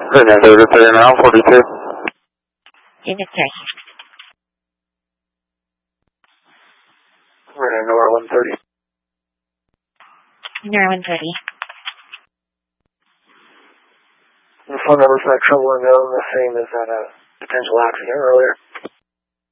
Fernando, return now, 42. Unit check. Fernando, R130. R130. The phone number for that trouble unknown, the same as that potential accident earlier.